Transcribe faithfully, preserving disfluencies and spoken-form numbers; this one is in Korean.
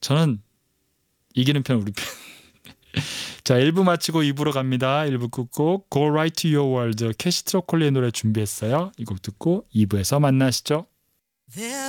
저는 이기는 편 우리 편. 자, 일 부 마치고 이 부로 갑니다. 일 부 끝곡 Go Right to Your World 캐시트로 콜리의 노래 준비했어요. 이 곡 듣고 이 부에서 만나시죠.